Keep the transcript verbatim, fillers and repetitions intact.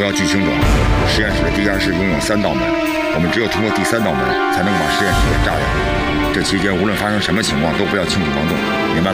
要记清楚，实验室的地下室拥有三道门，我们只有通过第三道门才能把实验室给炸掉。这期间无论发生什么情况，都不要轻举妄动，明白吗？